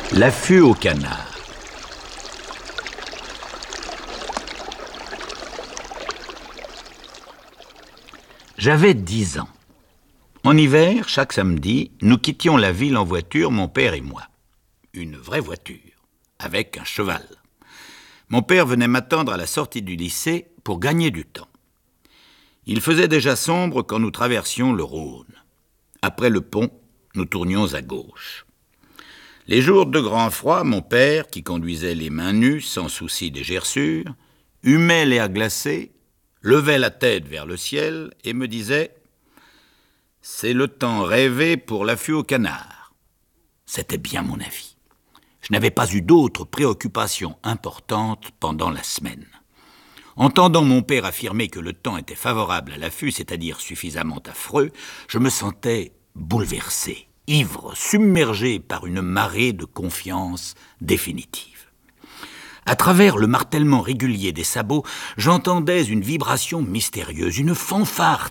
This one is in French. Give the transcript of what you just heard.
L'affût au canard. J'avais 10 ans. En hiver, chaque samedi, nous quittions la ville en voiture, mon père et moi. Une vraie voiture, avec un cheval. Mon père venait m'attendre à la sortie du lycée pour gagner du temps. Il faisait déjà sombre quand nous traversions le Rhône. Après le pont, nous tournions à gauche. Les jours de grand froid, mon père, qui conduisait les mains nues, sans souci des gerçures, humait l'air glacé, levait la tête vers le ciel et me disait « C'est le temps rêvé pour l'affût au canard ». C'était bien mon avis. Je n'avais pas eu d'autres préoccupations importantes pendant la semaine. Entendant mon père affirmer que le temps était favorable à l'affût, c'est-à-dire suffisamment affreux, je me sentais bouleversé, ivre, submergé par une marée de confiance définitive. À travers le martèlement régulier des sabots, j'entendais une vibration mystérieuse, une fanfare